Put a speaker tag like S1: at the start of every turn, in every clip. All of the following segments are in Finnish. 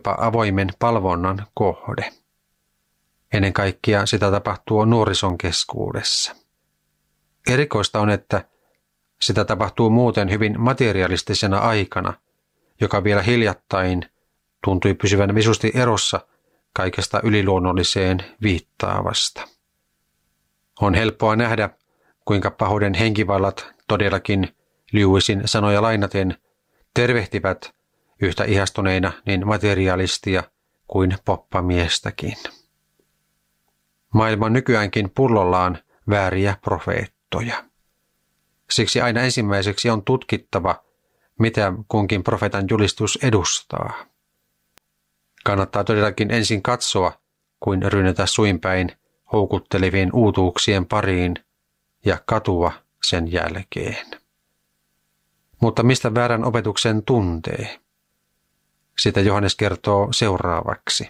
S1: jopa avoimen palvonnan kohde. Ennen kaikkea sitä tapahtuu nuorison keskuudessa. Erikoista on, että sitä tapahtuu muuten hyvin materialistisena aikana, joka vielä hiljattain tuntui pysyvän visusti erossa kaikesta yliluonnolliseen viittaavasta. On helppoa nähdä, kuinka pahuuden henkivallat todellakin Lewisin sanoja lainaten tervehtivät yhtä ihastuneina niin materialistia kuin poppamiestäkin. Maailma on nykyäänkin pullollaan vääriä profeettoja. Siksi aina ensimmäiseksi on tutkittava, mitä kunkin profeetan julistus edustaa. Kannattaa todellakin ensin katsoa, kuin rynnätä suinpäin houkuttelevien uutuuksien pariin ja katua sen jälkeen. Mutta mistä väärän opetuksen tuntee? Sitä Johannes kertoo seuraavaksi.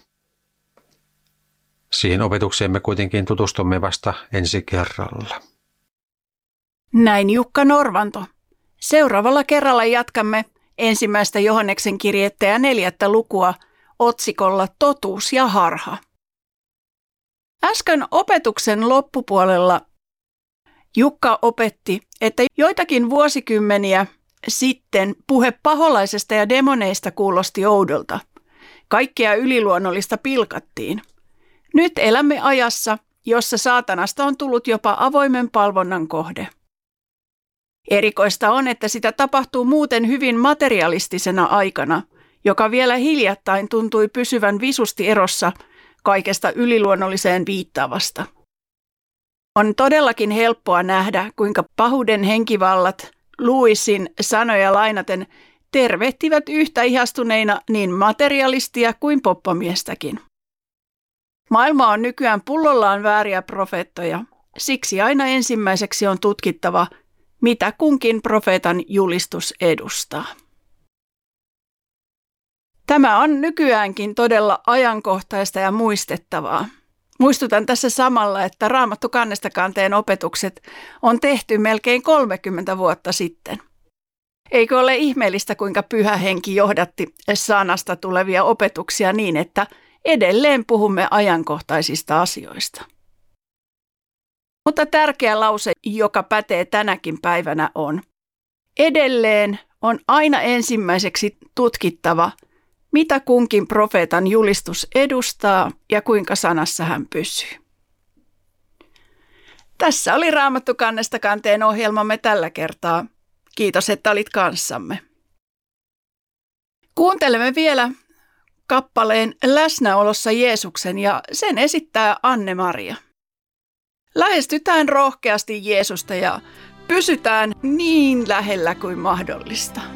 S1: Siihen opetukseen me kuitenkin tutustumme vasta ensi kerralla.
S2: Näin Jukka Norvanto. Seuraavalla kerralla jatkamme 1. Johanneksen kirjettä ja 4. lukua otsikolla Totuus ja harha. Äsken opetuksen loppupuolella Jukka opetti, että joitakin vuosikymmeniä sitten puhe paholaisesta ja demoneista kuulosti oudolta. Kaikkea yliluonnollista pilkattiin. Nyt elämme ajassa, jossa saatanasta on tullut jopa avoimen palvonnan kohde. Erikoista on, että sitä tapahtuu muuten hyvin materialistisena aikana, joka vielä hiljattain tuntui pysyvän visusti erossa kaikesta yliluonnolliseen viittaavasta. On todellakin helppoa nähdä, kuinka pahuuden henkivallat Lewisin sanoja lainaten tervehtivät yhtä ihastuneina niin materialistia kuin poppamiestäkin. Maailma on nykyään pullollaan vääriä profeettoja, siksi aina ensimmäiseksi on tutkittava, mitä kunkin profeetan julistus edustaa. Tämä on nykyäänkin todella ajankohtaista ja muistettavaa. Muistutan tässä samalla, että Raamattu kannesta kanteen opetukset on tehty melkein 30 vuotta sitten. Eikö ole ihmeellistä, kuinka Pyhä Henki johdatti sanasta tulevia opetuksia niin, että edelleen puhumme ajankohtaisista asioista. Mutta tärkeä lause, joka pätee tänäkin päivänä on: edelleen on aina ensimmäiseksi tutkittava, mitä kunkin profeetan julistus edustaa ja kuinka sanassa hän pysyy. Tässä oli Raamattu kannesta kanteen ohjelmamme tällä kertaa. Kiitos, että olit kanssamme. Kuuntelemme vielä kappaleen Läsnäolossa Jeesuksen ja sen esittää Anne-Maria. Lähestytään rohkeasti Jeesusta ja pysytään niin lähellä kuin mahdollista.